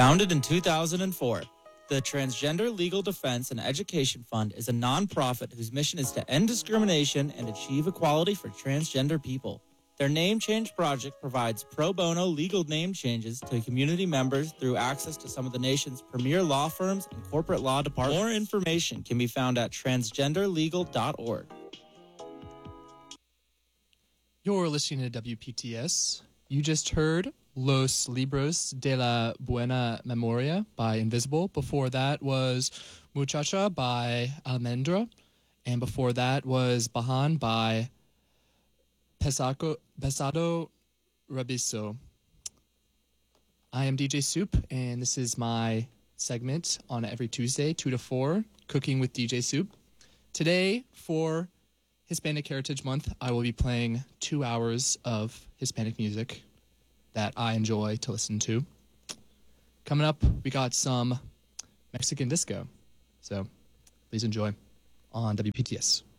Founded in 2004, the Transgender Legal Defense and Education Fund is a nonprofit whose mission is to end discrimination and achieve equality for transgender people. Their name change project provides pro bono legal name changes to community members through access to some of the nation's premier law firms and corporate law departments. More information can be found at transgenderlegal.org. You're listening to WPTS. You just heard Los Libros de la Buena Memoria by Invisible. Before that was Muchacha by Almendra. And before that was Bahan by Pesado Rabiso. I am DJ Soup, and this is my segment on every Tuesday, 2 to 4, Cooking with DJ Soup. Today, for Hispanic Heritage Month, I will be playing 2 hours of Hispanic music that I enjoy to listen to. Coming up, we got some Mexican disco, so please enjoy on WPTS.